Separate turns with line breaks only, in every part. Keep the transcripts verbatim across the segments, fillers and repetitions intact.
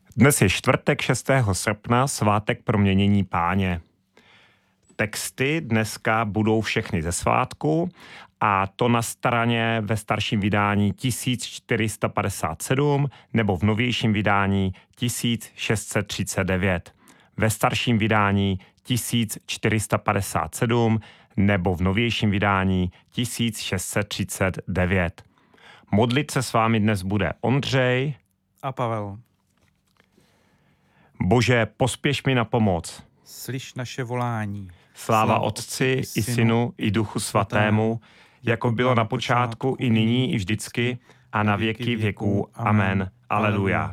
Dnes je čtvrtek šestého srpna, svátek proměnění Páně. Texty dneska budou všechny ze svátku a to na straně ve starším vydání tisíc čtyři sta padesát sedm nebo v novějším vydání tisíc šest set třicet devět. Ve starším vydání tisíc čtyři sta padesát sedm nebo v novějším vydání tisíc šest set třicet devět. Modlit se s vámi dnes bude Ondřej
a Pavel.
Bože, pospěš mi na pomoc.
Slyš naše volání.
Sláva Otci i Synu i Duchu Svatému, jako bylo na počátku i nyní i vždycky a na věky věků. Amen. Aleluja.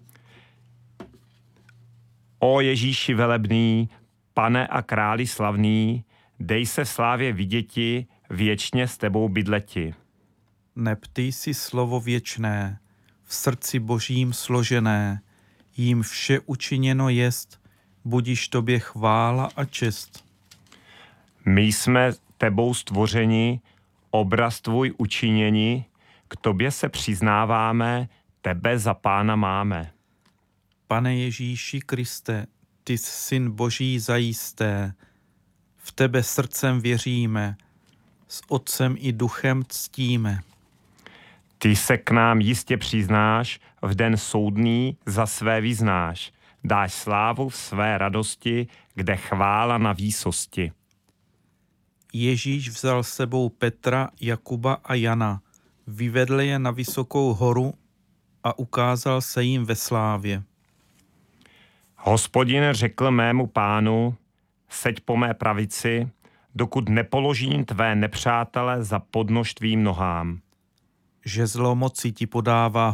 O Ježíši velebný, Pane a Králi slavný, dej se slávě viděti, věčně s tebou bydleti.
Neb ty jsi slovo věčné, v srdci Božím složené, jím vše učiněno jest, budiš tobě chvála a čest.
My jsme tebou stvořeni, obraz tvůj učiněni, k tobě se přiznáváme, tebe za Pána máme.
Pane Ježíši Kriste, ty jsi Syn Boží zajisté, v tebe srdcem věříme, s Otcem i Duchem ctíme.
Ty se k nám jistě přiznáš, v den soudný za své vyznáš. Dáš slávu v své radosti, kde chvála na výsosti.
Ježíš vzal s sebou Petra, Jakuba a Jana, vyvedl je na vysokou horu a ukázal se jim ve slávě.
Hospodin řekl mému Pánu, seď po mé pravici, dokud nepoložím tvé nepřátele za podnož tvým nohám.
Žezlo moci ti podává